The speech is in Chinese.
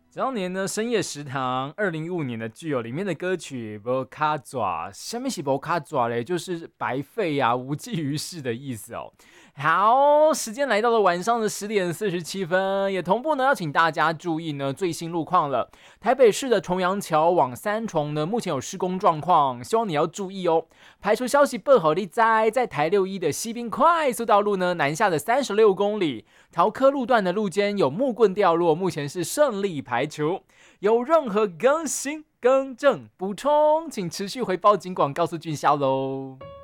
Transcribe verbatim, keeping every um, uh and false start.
这两年呢，深夜食堂二零一五年的剧哦，里面的歌曲无卡爪，下面是无卡爪嘞，就是白费呀、啊，无济于事的意思哦。好，时间来到了晚上的十点四十七分，也同步呢要请大家注意呢最新路况了。台北市的重阳桥往三重呢，目前有施工状况，希望你要注意哦。排除消息不好的在，在台六一的西滨快速道路呢，南下的三十六公里，桃科路段的路肩有木棍掉落，目前是顺利排除。有任何更新、更正、补充，请持续回报警广告诉俊孝喽。